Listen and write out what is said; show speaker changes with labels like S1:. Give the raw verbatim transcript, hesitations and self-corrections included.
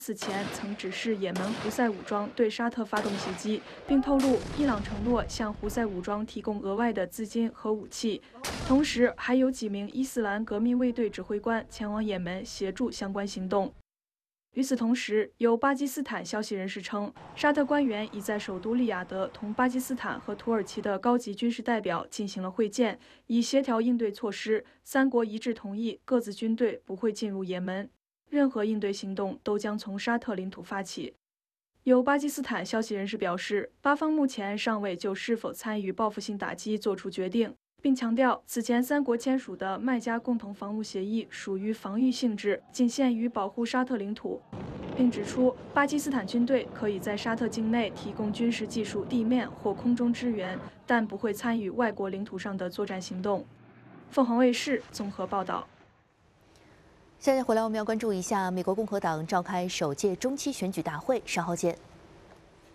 S1: 此前曾指示也门胡塞武装对沙特发动袭击，并透露伊朗承诺向胡塞武装提供额外的资金和武器。同时，还有几名伊斯兰革命卫队指挥官前往也门协助相关行动。与此同时，有巴基斯坦消息人士称，沙特官员已在首都利雅得同巴基斯坦和土耳其的高级军事代表进行了会见，以协调应对措施。三国一致同意，各自军队不会进入也门。 任何应对行动都将从沙特领土发起。有巴基斯坦消息人士表示，巴方目前尚未就是否参与报复性打击作出决定，并强调此前三国签署的麦加共同防务协议属于防御性质，仅限于保护沙特领土，并指出巴基斯坦军队可以在沙特境内提供军事技术、地面或空中支援，但不会参与外国领土上的作战行动。凤凰卫视综合报道。
S2: 下节回来，我们要关注一下美国共和党召开首届中期选举大会，稍后见。